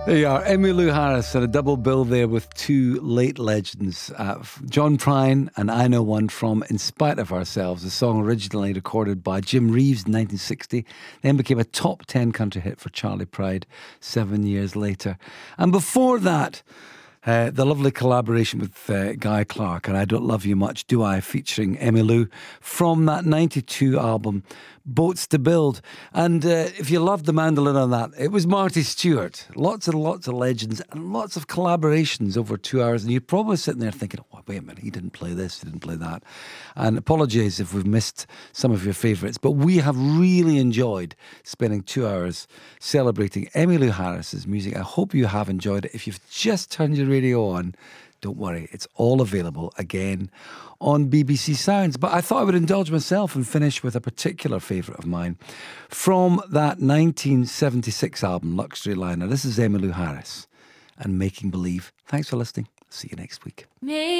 There you are, Emmylou Harris and a double bill there with two late legends, John Prine and I Know One from In Spite of Ourselves, a song originally recorded by Jim Reeves in 1960, then became a top 10 country hit for Charlie Pride 7 years later. And before that, the lovely collaboration with Guy Clark and I Don't Love You Much, Do I, featuring Emmylou from that 92 album, Boats to Build. And if you loved the mandolin on that, it was Marty Stewart. Lots and lots of legends and lots of collaborations over 2 hours. And you're probably sitting there thinking, oh, wait a minute, he didn't play this, he didn't play that. And apologies if we've missed some of your favourites. But we have really enjoyed spending 2 hours celebrating Emmylou Harris's music. I hope you have enjoyed it. If you've just turned your radio on, don't worry, it's all available again on BBC Sounds. But I thought I would indulge myself and finish with a particular favourite of mine from that 1976 album, Luxury Liner. This is Emmylou Harris and Making Believe. Thanks for listening. See you next week.